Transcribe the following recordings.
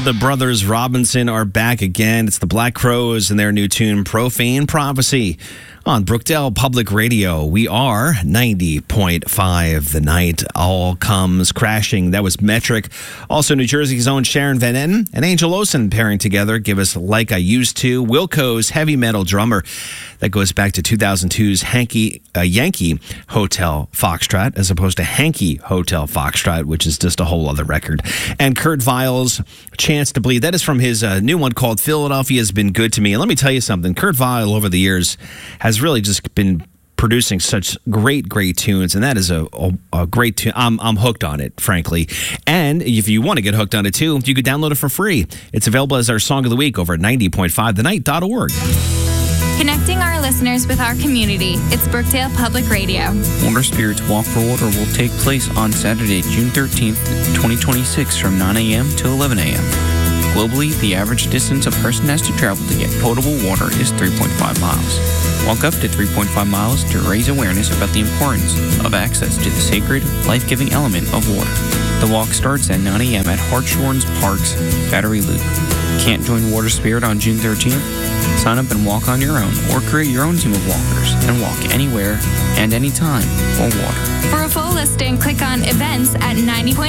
The Brothers Robinson are back again. It's the Black Crowes and their new tune, Profane Prophecy, on Brookdale Public Radio. We are 90.5 The Night. All comes crashing. That was Metric. Also, New Jersey's own Sharon Van Etten and Angel Olsen pairing together give us Like I Used To. Wilco's heavy metal drummer. That goes back to 2002's Yankee Hotel Foxtrot, as opposed to Hanky Hotel Foxtrot, which is just a whole other record. And Kurt Weill's Chance to Bleed. That is from his new one called Philadelphia's Been Good to Me. And let me tell you something. Kurt Weill, over the years, has really just been producing such great tunes, and that is a great tune. I'm hooked on it, frankly. And if you want to get hooked on it too, you could download it for free. It's available as our song of the week over at 90.5thenight.org. Connecting our listeners with our community, it's Brookdale Public Radio. Water Spirits Walk for Water will take place on Saturday, June 13th, 2026 from 9 a.m. to 11 a.m. Globally, the average distance a person has to travel to get potable water is 3.5 miles. Walk up to 3.5 miles to raise awareness about the importance of access to the sacred, life-giving element of water. The walk starts at 9 a.m. at Hartshorns Park's Battery Loop. Can't join Water Spirit on June 13th? Sign up and walk on your own, or create your own team of walkers and walk anywhere and anytime for water. For a full listing, click on events at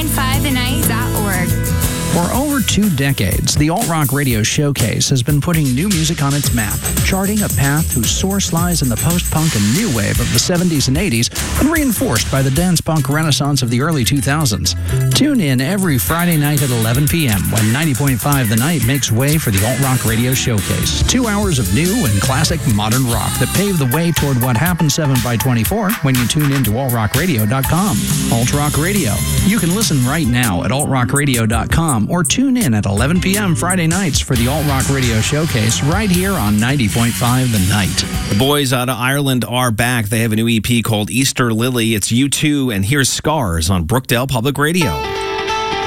90.5thenight.org. For over 2 decades, the Alt Rock Radio Showcase has been putting new music on its map, charting a path whose source lies in the post-punk and new wave of the 70s and 80s, and reinforced by the dance-punk renaissance of the early 2000s. Tune in every Friday night at 11 p.m. when 90.5 The Night makes way for the Alt Rock Radio Showcase. 2 hours of new and classic modern rock that pave the way toward what happens 7x24 when you tune in to altrockradio.com. Alt Rock Radio. You can listen right now at altrockradio.com or tune in at 11 p.m. Friday nights for the Alt Rock Radio Showcase right here on 90.5 The Night. The boys out of Ireland are back. They have a new EP called Easter Lily. It's U2, and here's Scars on Brookdale Public Radio.